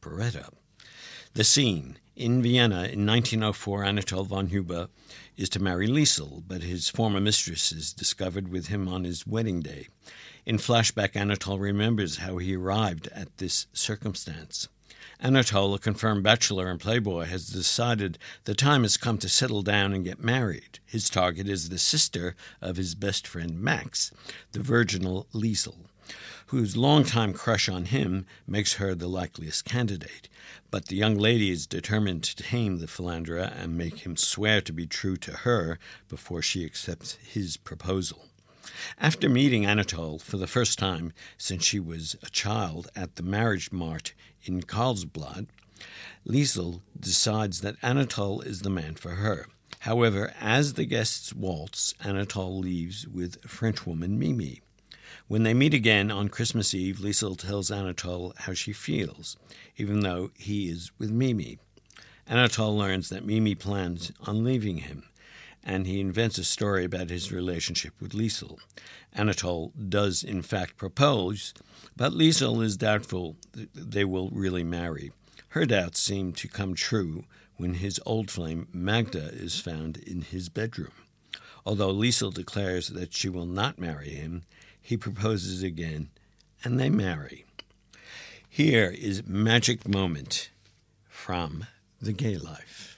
operetta. The scene. In Vienna in 1904, Anatol von Hubert is to marry Liesel, but his former mistress is discovered with him on his wedding day. In flashback, Anatol remembers how he arrived at this circumstance. Anatol, a confirmed bachelor and playboy, has decided the time has come to settle down and get married. His target is the sister of his best friend Max, the virginal Liesel, whose longtime crush on him makes her the likeliest candidate. But the young lady is determined to tame the philanderer and make him swear to be true to her before she accepts his proposal. After meeting Anatol for the first time since she was a child at the marriage mart in Karlsbad, Liesel decides that Anatol is the man for her. However, as the guests waltz, Anatol leaves with Frenchwoman Mimi. When they meet again on Christmas Eve, Liesel tells Anatol how she feels, even though he is with Mimi. Anatol learns that Mimi plans on leaving him, and he invents a story about his relationship with Liesel. Anatol does, in fact, propose, but Liesel is doubtful that they will really marry. Her doubts seem to come true when his old flame, Magda, is found in his bedroom. Although Liesel declares that she will not marry him, he proposes again, and they marry. Here is Magic Moment from The Gay Life.